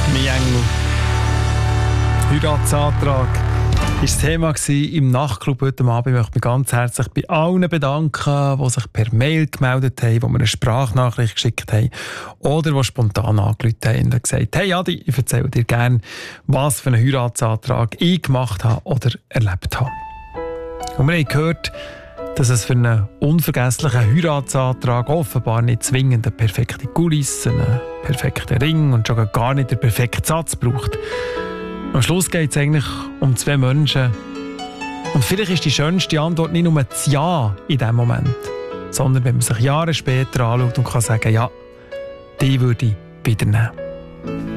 Mein Engel. Heiratsantrag war das Thema im Nachtclub heute Abend. Ich möchte mich ganz herzlich bei allen bedanken, die sich per Mail gemeldet haben, die mir eine Sprachnachricht geschickt haben oder die spontan angerufen haben und gesagt haben, hey Adi, ich erzähle dir gerne, was für einen Heiratsantrag ich gemacht habe oder erlebt habe. Und wir haben gehört, dass es für einen unvergesslichen Heiratsantrag offenbar nicht zwingend eine perfekte Kulisse, einen perfekten Ring und schon gar nicht den perfekten Satz braucht. Am Schluss geht es eigentlich um zwei Menschen. Und vielleicht ist die schönste Antwort nicht nur das Ja in diesem Moment, sondern wenn man sich Jahre später anschaut und kann sagen, ja, die würde ich wieder nehmen.